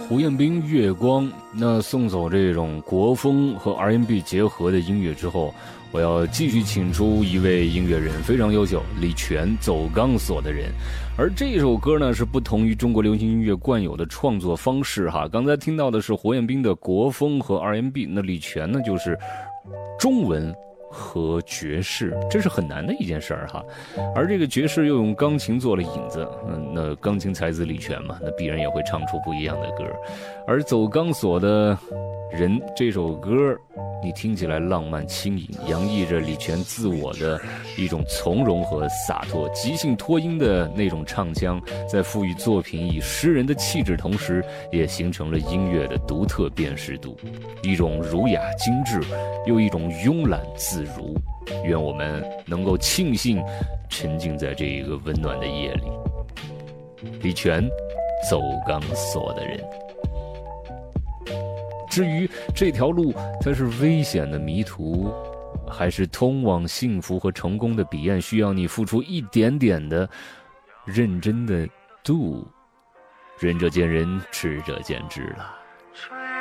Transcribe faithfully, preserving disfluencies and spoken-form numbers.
胡彦斌《月光》，那送走这种国风和 R and B 结合的音乐之后，我要继续请出一位音乐人，非常优秀，李泉，走钢索的人。而这首歌呢，是不同于中国流行音乐惯有的创作方式哈。刚才听到的是胡彦斌的国风和 R and B， 那李泉呢就是中文和爵士，这是很难的一件事儿哈。而这个爵士又用钢琴做了引子，嗯，那钢琴才子李泉嘛，那必然也会唱出不一样的歌。而走钢索的人这首歌，你听起来浪漫轻盈，洋溢着李泉自我的一种从容和洒脱，即兴脱音的那种唱腔，在赋予作品以诗人的气质同时，也形成了音乐的独特辨识度，一种儒雅精致，又一种慵懒自如。愿我们能够庆幸沉浸在这一个温暖的夜里。李泉，走钢索的人。至于这条路它是危险的迷途，还是通往幸福和成功的彼岸，需要你付出一点点的认真的度，仁者见仁，智者见智了。